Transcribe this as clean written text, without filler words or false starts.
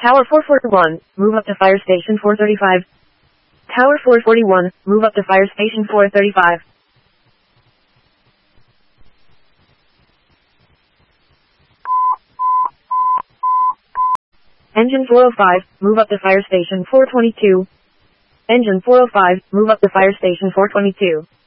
Tower 441, move up to fire station 435. Tower 441, move up to fire station 435. Engine 405, move up to fire station 422. Engine 405, move up to fire station 422.